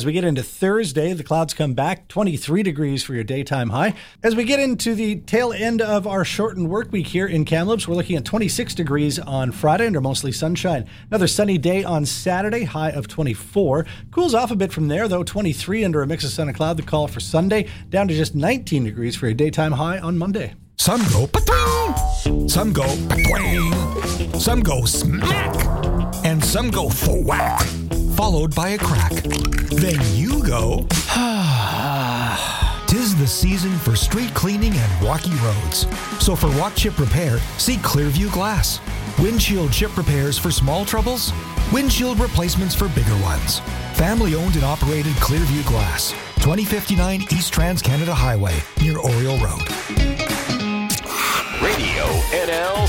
As we get into Thursday, the clouds come back, 23 degrees for your daytime high. As we get into the tail end of our shortened work week here in Kamloops, we're looking at 26 degrees on Friday under mostly sunshine. Another sunny day on Saturday, high of 24. Cools off a bit from there, though, 23 under a mix of sun and cloud. The call for Sunday, down to just 19 degrees for your daytime high on Monday. Some go pa-twing, some go pa-twing, some go smack, and some go thwack, followed by a crack. Then you go, tis the season for street cleaning and rocky roads. So for walk chip repair, see Clearview Glass. Windshield chip repairs for small troubles, windshield replacements for bigger ones. Family owned and operated Clearview Glass, 2059 East Trans-Canada Highway, near Oriole Road. Radio NL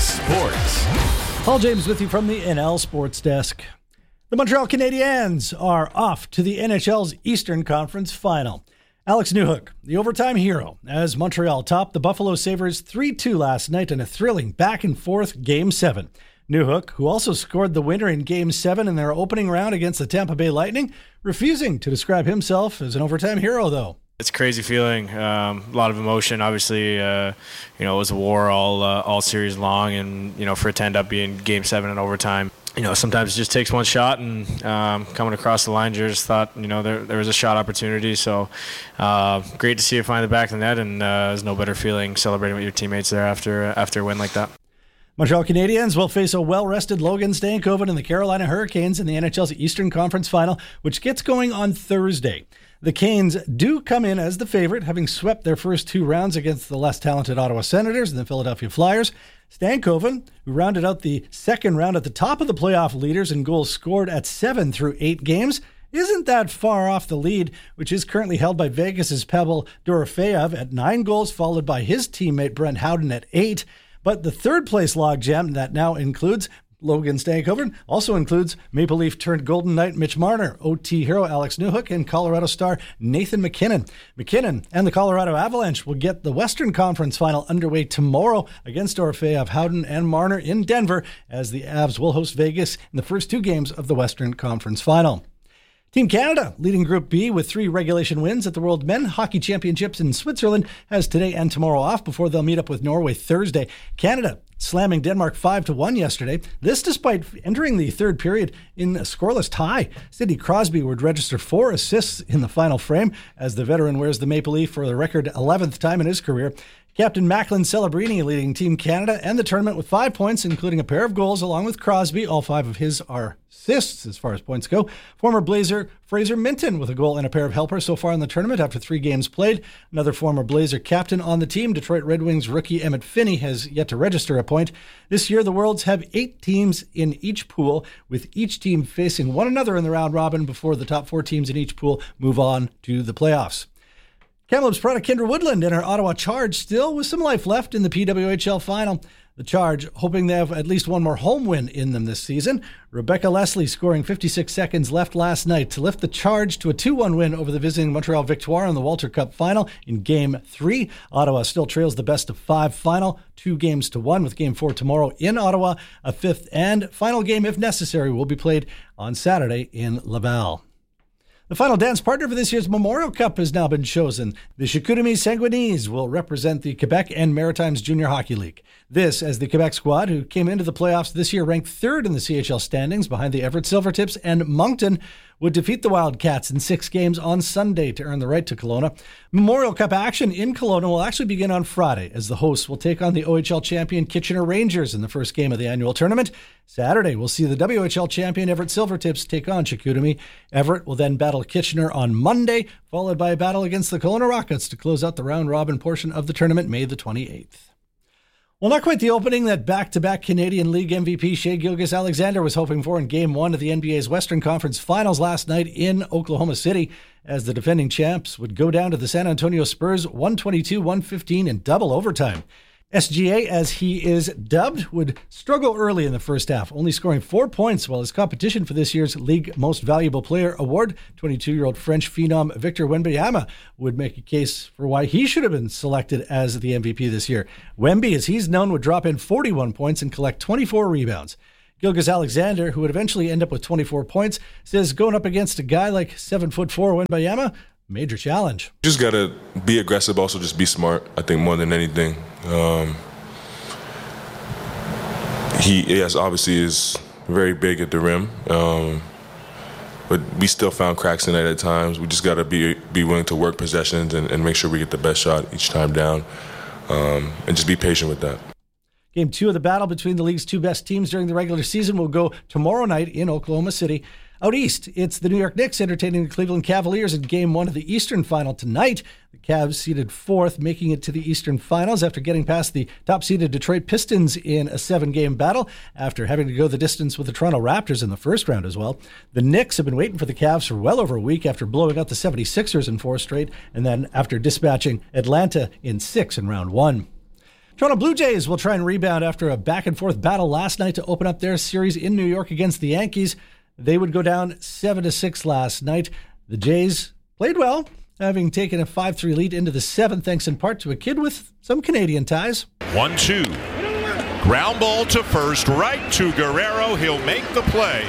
Sports. Paul James with you from the NL Sports Desk. The Montreal Canadiens are off to the NHL's Eastern Conference Final. Alex Newhook, the overtime hero, as Montreal topped the Buffalo Sabres 3-2 last night in a thrilling back-and-forth Game 7. Newhook, who also scored the winner in Game 7 in their opening round against the Tampa Bay Lightning, refusing to describe himself as an overtime hero, though. It's a crazy feeling, a lot of emotion. Obviously, it was a war all series long, and, for it to end up being Game 7 in overtime, sometimes it just takes one shot, and coming across the line, you just thought, there was a shot opportunity. So great to see it find the back of the net, and there's no better feeling celebrating with your teammates there after a win like that. Montreal Canadiens will face a well-rested Logan Stankoven and the Carolina Hurricanes in the NHL's Eastern Conference Final, which gets going on Thursday. The Canes do come in as the favorite, having swept their first two rounds against the less talented Ottawa Senators and the Philadelphia Flyers. Stankoven, who rounded out the second round at the top of the playoff leaders in goals scored at 7 through 8 games, isn't that far off the lead, which is currently held by Vegas's Pavel Dorofeyev at 9 goals, followed by his teammate Brent Howden at 8. But the third-place logjam that now includes Logan Stankoven also includes Maple Leaf-turned Golden Knight Mitch Marner, OT hero Alex Newhook, and Colorado star Nathan MacKinnon. MacKinnon and the Colorado Avalanche will get the Western Conference Final underway tomorrow against Dorofeyev, Howden, and Marner in Denver, as the Avs will host Vegas in the first 2 games of the Western Conference Final. Team Canada, leading Group B with 3 regulation wins at the World Men Hockey Championships in Switzerland, has today and tomorrow off before they'll meet up with Norway Thursday. Canada slamming Denmark 5-1 yesterday. This despite entering the third period in a scoreless tie. Sidney Crosby would register 4 assists in the final frame as the veteran wears the Maple Leaf for the record 11th time in his career. Captain Macklin Celebrini leading Team Canada and the tournament with 5 points, including a pair of goals along with Crosby. All 5 of his are assists as far as points go. Former Blazer Fraser Minton with a goal and a pair of helpers so far in the tournament after 3 games played. Another former Blazer captain on the team, Detroit Red Wings rookie Emmett Finney, has yet to register a point. This year, the Worlds have 8 teams in each pool, with each team facing one another in the round robin before the top 4 teams in each pool move on to the playoffs. Kamloops product Kendra Woodland and her Ottawa Charge still with some life left in the PWHL final. The Charge hoping they have at least one more home win in them this season. Rebecca Leslie scoring 56 seconds left last night to lift the Charge to a 2-1 win over the visiting Montreal Victoire in the Walter Cup final in Game 3. Ottawa still trails the best of 5 final, 2-1, with Game 4 tomorrow in Ottawa. A 5th and final game, if necessary, will be played on Saturday in Laval. The final dance partner for this year's Memorial Cup has now been chosen. The Chicoutimi Sanguinese will represent the Quebec and Maritimes Junior Hockey League. This as the Quebec squad, who came into the playoffs this year ranked 3rd in the CHL standings behind the Everett Silvertips and Moncton, would defeat the Wildcats in 6 games on Sunday to earn the right to Kelowna. Memorial Cup action in Kelowna will actually begin on Friday, as the hosts will take on the OHL champion Kitchener Rangers in the first game of the annual tournament. Saturday, we'll see the WHL champion Everett Silvertips take on Chicoutimi. Everett will then battle Kitchener on Monday, followed by a battle against the Kelowna Rockets to close out the round-robin portion of the tournament May the 28th. Well, not quite the opening that back-to-back Canadian League MVP Shai Gilgeous-Alexander was hoping for in Game 1 of the NBA's Western Conference Finals last night in Oklahoma City, as the defending champs would go down to the San Antonio Spurs 122-115 in double overtime. SGA, as he is dubbed, would struggle early in the first half, only scoring 4 points, while his competition for this year's League Most Valuable Player award, 22-year-old French phenom Victor Wembanyama, would make a case for why he should have been selected as the MVP this year. Wemby, as he's known, would drop in 41 points and collect 24 rebounds. Gilgeous Alexander, who would eventually end up with 24 points, says going up against a guy like 7'4" Wembanyama, major challenge. Just got to be aggressive, also just be smart, I think, more than anything. He, yes, obviously is very big at the rim, but we still found cracks in it at times. We just got to be willing to work possessions and make sure we get the best shot each time down, and just be patient with that. Game 2 of the battle between the league's two best teams during the regular season will go tomorrow night in Oklahoma City. Out east, it's the New York Knicks entertaining the Cleveland Cavaliers in Game 1 of the Eastern Final tonight. The Cavs seeded 4th, making it to the Eastern Finals after getting past the top-seeded Detroit Pistons in a 7-game battle after having to go the distance with the Toronto Raptors in the first round as well. The Knicks have been waiting for the Cavs for well over a week after blowing out the 76ers in 4 straight, and then after dispatching Atlanta in 6 in round 1. Toronto Blue Jays will try and rebound after a back-and-forth battle last night to open up their series in New York against the Yankees. They would go down 7-6 last night. The Jays played well, having taken a 5-3 lead into the 7th, thanks in part to a kid with some Canadian ties. 1-2. Ground ball to first, right to Guerrero. He'll make the play.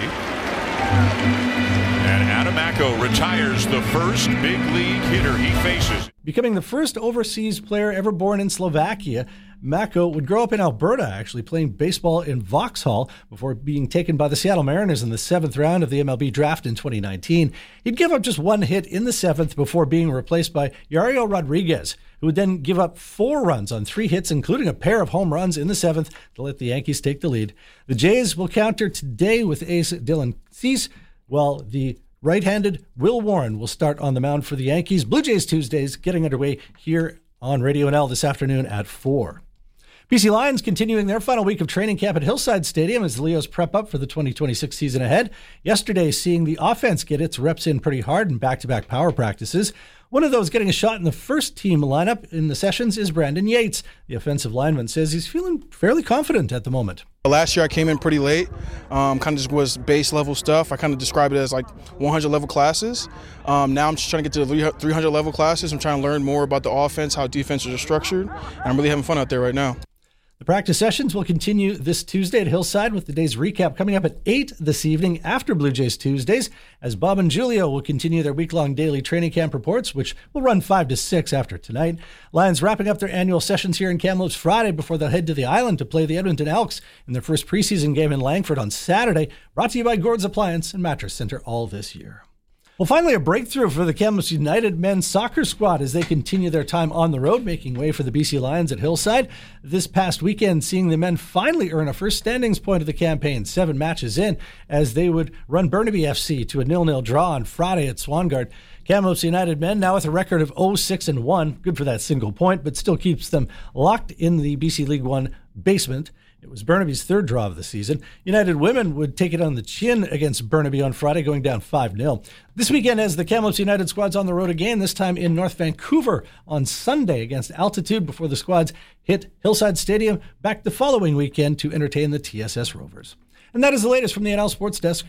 And Adamacko retires the first big league hitter he faces. Becoming the first overseas player ever born in Slovakia, Mako would grow up in Alberta, actually playing baseball in Vauxhall before being taken by the Seattle Mariners in the 7th round of the MLB draft in 2019. He'd give up just 1 hit in the 7th before being replaced by Yariel Rodriguez, who would then give up 4 runs on 3 hits, including a pair of home runs in the 7th to let the Yankees take the lead. The Jays will counter today with ace Dylan Cease, while the right-handed Will Warren will start on the mound for the Yankees. Blue Jays Tuesdays getting underway here on Radio NL this afternoon at 4. BC Lions continuing their final week of training camp at Hillside Stadium as the Leos prep up for the 2026 season ahead. Yesterday, seeing the offense get its reps in pretty hard in back-to-back power practices. One of those getting a shot in the first team lineup in the sessions is Brandon Yates. The offensive lineman says he's feeling fairly confident at the moment. Last year I came in pretty late, kind of just was base level stuff. I kind of describe it as like 100 level classes. Now I'm just trying to get to the 300 level classes. I'm trying to learn more about the offense, how defenses are structured, and I'm really having fun out there right now. The practice sessions will continue this Tuesday at Hillside with the day's recap coming up at 8 this evening after Blue Jays Tuesdays, as Bob and Julio will continue their week-long daily training camp reports, which will run 5 to 6 after tonight. Lions wrapping up their annual sessions here in Kamloops Friday before they'll head to the island to play the Edmonton Elks in their first preseason game in Langford on Saturday, brought to you by Gord's Appliance and Mattress Center all this year. Well, finally, a breakthrough for the Kamloops United men's soccer squad as they continue their time on the road, making way for the BC Lions at Hillside. This past weekend, seeing the men finally earn a first standings point of the campaign, 7 matches in, as they would run Burnaby FC to a 0-0 draw on Friday at Swangard. Kamloops United men now with a record of 0-6-1, good for that single point, but still keeps them locked in the BC League One basement. It was Burnaby's 3rd draw of the season. United women would take it on the chin against Burnaby on Friday, going down 5-0. This weekend, as the Kamloops United squad's on the road again, this time in North Vancouver on Sunday against Altitude before the squads hit Hillside Stadium back the following weekend to entertain the TSS Rovers. And that is the latest from the NL Sports Desk.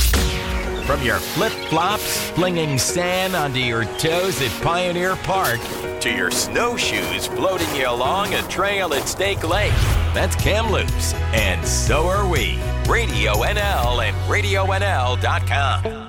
From your flip-flops, flinging sand onto your toes at Pioneer Park, to your snowshoes floating you along a trail at Stake Lake. That's Kamloops, and so are we. Radio NL and RadioNL.com.